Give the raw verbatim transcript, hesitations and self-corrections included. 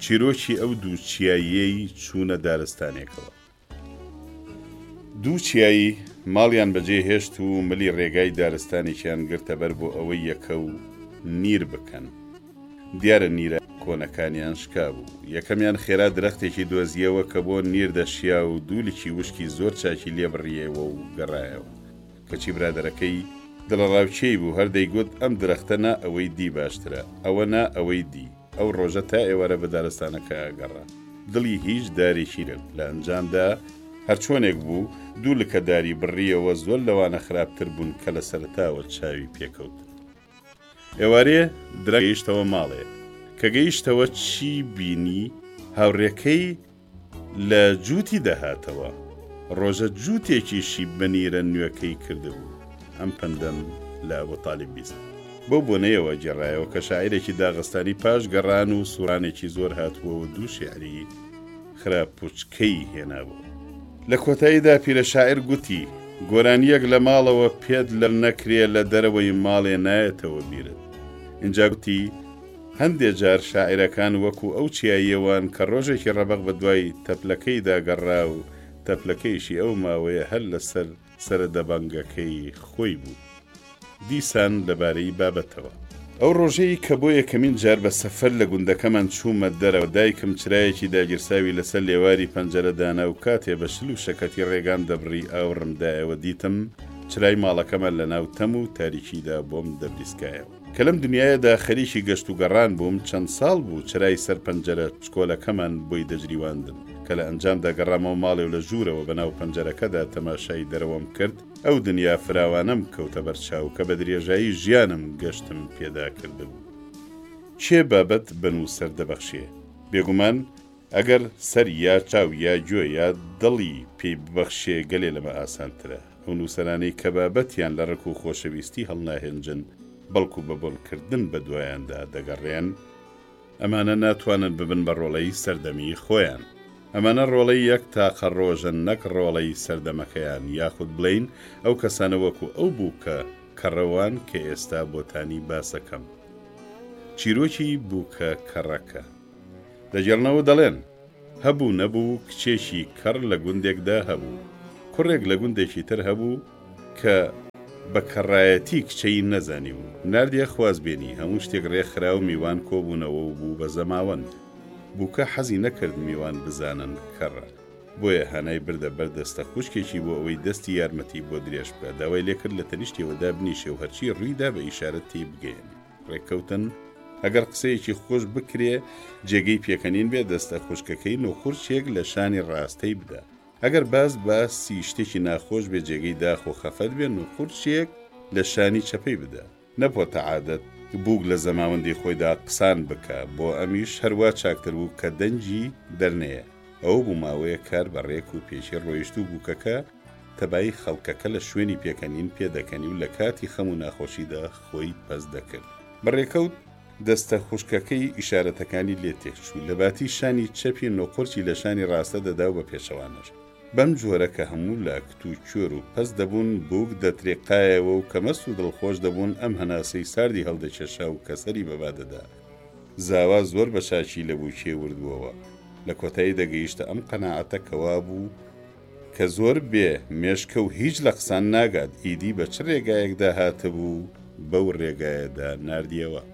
چیرۆکی ئەو دوو چیاییەی چوونە دارستانێکەوە. دوو چیایی ماڵیان بەجێ هێشت و ملی ڕێگای دارستانێکیان گرتە بەر بۆ ئەوەی یەکە و نیر بکەن. دیارە نیرە کۆنەکانیان شکا بوو. یەکەمیان خێرا درەختێکی دۆزیەوە کە بۆ نیر دەشیا و دوولێکی وشکی زۆر چاکی لێبڕیەوە و گەڕایەوە. کەچی برادەرەکەی دڵەڕاوچەی بوو هەر دەیگوت ئەم درەختە نا ئەوەی دی باشترە، ئەوە نا ئەوەی دی. ئەو ڕۆژە تا ئێوارە بە دارستانەکە ئاگەڕا. دڵی هیچ دارێکی لە ئەنجامدا هەر چۆنێک بوو دوو لکەداری بڕیەوە زۆر لەوانە خراپتر بوون کە لە سەرەتاوە چاوی پێکەوت. ئێوارێ درە گەیشتەوە ماڵێ کە گەیشتەوە چی بینی هاوڕێکەی لە جووتی دەهاتەوە. ڕۆژە جووتێکیشی بەنیرە نوێەکەی کردبوو. ئەم پندەم لە ئەبوو تاالب بیست. بۆ بۆنەیەوە جێڕایەوە کە شاعیرێکی داغستانی پاش گەڕان و سوورانێکی زۆر هاتووە و دوو شێعری خراپوچکەی هێنابوو. لە کۆتاییدا پیرە شاعیر گوتی گۆرانیەک لە ماڵەوە پێت لەر نەکرێ لە دەرەوەی ماڵێ نایەتەوە بیرت. اینجا گوتی هەندێک جار شاعیرەکان وەکو ئەو چیاییەوان کە ڕۆژێکی ڕەبەق بە دوای تەپلەکەیدا گەڕا و تەپلەکەیشی ئەو ماوەیە هەر لەسەر سەردەبانگەکەی خۆی بوو. دیسان لەبارەی بابەتەوە. ئەو ڕۆژەی کە بۆ یەکەمین جار بە سەفەر لە گوندەکەمان چوومە دەرەوە دایکم چرایەکی داگیرساوی لەسەر لێواری پەنجەرەدانا و کاتێ بە شل و شەکەتی ڕێگان دەبڕی ئاوڕمدایەوە دیتم چرای ماڵەکەمان لە ناو تەم و تاریکیدا بۆم دەبریسکایەوە. کە لەم دنیاەدا خەریکی گەشت و گەڕان بووم چەند ساڵ بوو چرای سەر پەنجەرە چکۆلەکەمان بۆی دەجریواندم کە لە ئەنجامدا گەڕامەوە ماڵێ و لە ژوورەوە بەناو پەنجەرەکەدا تەماشای دەرەوەم کرد. ئەو دنیا فراوانم کەوتە بەرچاو کە بە درێژایی ژیانم گەشتم پێدا کردبوو. چێ بابەت بنوو سەردەبەخشێ؟ بێگومان ئەگەر سەر یا چاو یا گوێ یا دڵی پێی ببەخشێ گەلێ لەمە ئاسانترە. ئەو نووسەرانەی کە بابەتیان لە ڕق و خۆشەویستی هەڵناهێنجن بەڵکو بە بۆلکردن بە دوایاندا دەگەڕێن، ئەمانە ناتوانن ببن بە ڕۆڵەی سەردەمی خۆیان. ئەمانە ڕۆڵەی یەک تاقە ڕۆژن نەک ڕۆڵەی سەردەمەکەیان، یاخود بڵین ئەو کەسانە وەکو ئەو بوو کە کەڕەوان کە ئێستا بۆتانی باسەکەم. چیرۆکی بووکە کەڕەکە دەجێڕنەوە دەڵێن هەبوو نەبوو کچێکی کەڕ لە گوندێکدا هەبوو. کوڕێک لە گوندێکی تر هەبوو کە بە کەڕایەتی کچەی نەزانی و نردیە خوازبێنی هەموو شتێک ڕێکخرا و میوان کۆبوونەوە و بوو بە زەماوەند. بووکە حەزی نەکرد میوان بزانن کەڕە، بۆیە هەنای بردە بەردەستە خوشکێکی بۆ ئەوەی دەستی یارمەتی بۆ درێژ بکە. داوای لێکرد لە تەنیشتیەوەدا بنیشێ و هەرچی ڕوویدا بە ئیشارەت تێی بگەێن. ڕێککەوتن ئەگەر قسەیەکی خۆش بکرێ جێگەی پێکەنین بێ دەستە خوشکەکەی نۆخورچێک لە شانی ڕاستەی بدە. ئەگەر باز باسی شتێکی ناخۆش بێ جێگەی داخۆ خەفەت بێن و قورچێک لە شانی چەپەی بدە. نەپۆتە عادەت بووک لە زەماوەندی خۆیدا قسان بکە، بۆ ئەمیش هەروە چاکتر بوو کە دەنجی دەرنەیە. ئەو بوو ماوەیە کار بەڕێک و پێشی ڕۆیشت و بووکەکە تەبایی خەڵکەکە لە شوێنی پێکەنین پێدەکەنی و لە کاتی خەم و ناخۆشیدا خۆی پەس دەکرد. بەڕێکەوت دەستە خوشکەکەی ئیشارەتەکانی لێ تێکچوو، لە باتی شانی چەپی نۆقورچی لە شانی ڕاستە دەدا و بە پێشەوانەش. بەم جۆرە کە هەموو لە کت و کوێر و پەس دەبوون بووک دەترێقایەوە و کە مەست و دڵخۆش دەبوون ئەم هەناسەی ساردی هەڵدەکێشا و کەسەری بەبادەدا. زاوا زۆر بە شاچی لە بووکێ وردووەوە. لە کۆتایی دەگەیشتە ئەم قەناعەتە کەوا بوو کە زۆر بێ مێشکە و هیچ لە قسان ناگات ئیدی بە چ ڕێگایەکدا هاتەبوو بەو ڕێگایەدا نردیەوە.